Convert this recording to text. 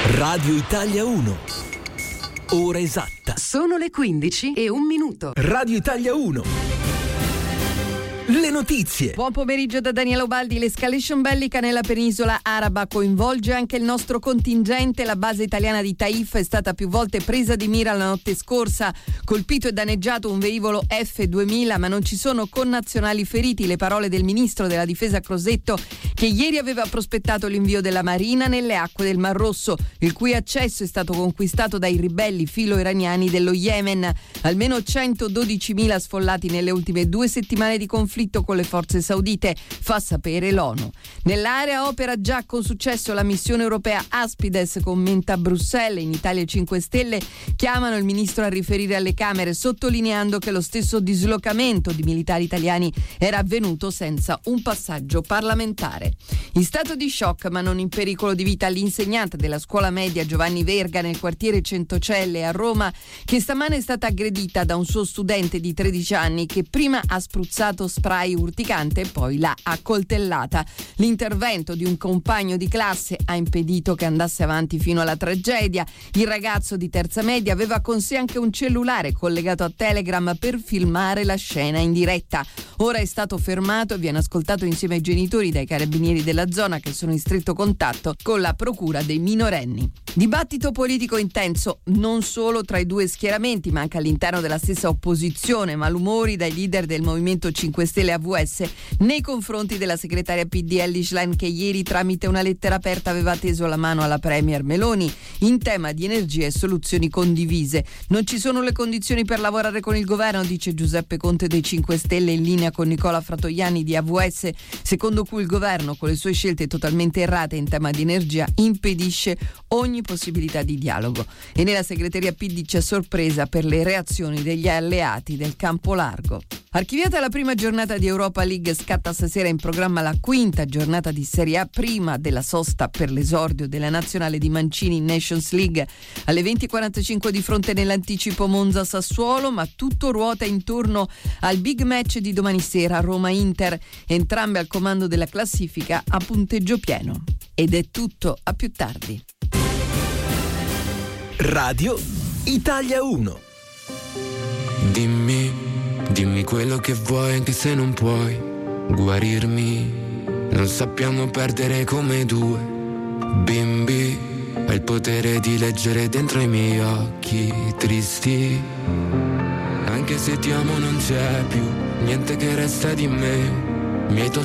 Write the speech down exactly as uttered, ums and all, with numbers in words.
Radio Italia uno. Ora esatta. Sono le quindici e un minuto. Radio Italia uno. Le notizie. Buon pomeriggio da Daniela Ubaldi. L'escalation bellica nella penisola araba coinvolge anche il nostro contingente. La base italiana di Taif è stata più volte presa di mira la notte scorsa. Colpito e danneggiato un velivolo F duemila, ma non ci sono connazionali feriti. Le parole del ministro della difesa Crosetto, che ieri aveva prospettato l'invio della Marina nelle acque del Mar Rosso, il cui accesso è stato conquistato dai ribelli filo-iraniani dello Yemen. Almeno centododicimila sfollati nelle ultime due settimane di conflitto con le forze saudite, fa sapere l'ONU. Nell'area opera già con successo la missione europea Aspides, commenta Bruxelles. In Italia i cinque Stelle chiamano il ministro a riferire alle Camere, sottolineando che lo stesso dislocamento di militari italiani era avvenuto senza un passaggio parlamentare. In stato di shock ma non in pericolo di vita l'insegnante della scuola media Giovanni Verga nel quartiere Centocelle a Roma, che stamane è stata aggredita da un suo studente di tredici anni che prima ha spruzzato spray urticante e poi l'ha accoltellata. L'intervento di un compagno di classe ha impedito che andasse avanti fino alla tragedia. Il ragazzo di terza media aveva con sé anche un cellulare collegato a Telegram per filmare la scena in diretta. Ora è stato fermato e viene ascoltato insieme ai genitori dai carabinieri della zona, che sono in stretto contatto con la procura dei minorenni. Dibattito politico intenso non solo tra i due schieramenti, ma anche all'interno della stessa opposizione. Malumori dai leader del Movimento cinque Stelle A V S nei confronti della segretaria P D Elly Schlein, che ieri tramite una lettera aperta aveva teso la mano alla premier Meloni in tema di energia e soluzioni condivise. Non ci sono le condizioni per lavorare con il governo, dice Giuseppe Conte dei cinque Stelle, in linea con Nicola Fratoianni di A V S, secondo cui il governo con le sue scelte totalmente errate in tema di energia impedisce ogni possibilità di dialogo. E nella segreteria P D c'è sorpresa per le reazioni degli alleati del campo largo. Archiviata la prima giornata di Europa League, scatta stasera in programma la quinta giornata di Serie A, prima della sosta per l'esordio della nazionale di Mancini in Nations League. Alle venti e quarantacinque di fronte nell'anticipo Monza-Sassuolo, ma tutto ruota intorno al big match di domani sera, Roma-Inter, entrambe al comando della classifica a punteggio pieno. Ed è tutto, a più tardi. Radio Italia uno. Dimmi, dimmi quello che vuoi anche se non puoi guarirmi. Non sappiamo perdere come due bimbi. Hai il potere di leggere dentro i miei occhi tristi. Anche se ti amo non c'è più niente che resta di me. Mi hai tolto